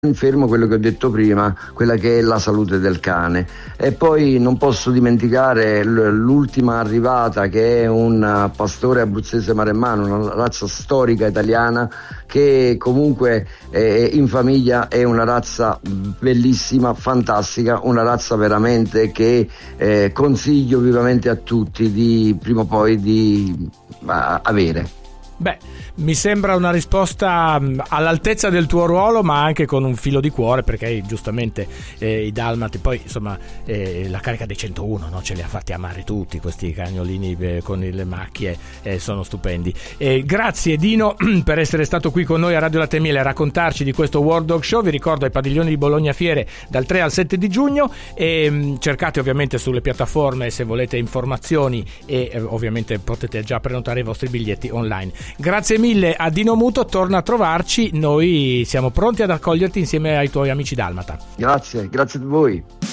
Confermo quello che ho detto prima, quella che è la salute del cane. E poi non posso dimenticare l'ultima arrivata, che è un pastore abruzzese maremmano, una razza storica italiana che comunque in famiglia è una razza bellissima, fantastica, una razza veramente che consiglio vivamente a tutti di prima o poi di avere. Beh, mi sembra una risposta all'altezza del tuo ruolo, ma anche con un filo di cuore, perché giustamente i dalmati, poi insomma la carica dei 101, no? Ce li ha fatti amare tutti questi cagnolini con le macchie, sono stupendi. Grazie Dino per essere stato qui con noi a Radio Latte e Miele a raccontarci di questo World Dog Show. Vi ricordo ai padiglioni di Bologna Fiere dal 3 al 7 di giugno e cercate ovviamente sulle piattaforme se volete informazioni e ovviamente potete già prenotare i vostri biglietti online. Grazie mille a Dino Muto, torna a trovarci, noi siamo pronti ad accoglierti insieme ai tuoi amici dalmata. Grazie a voi.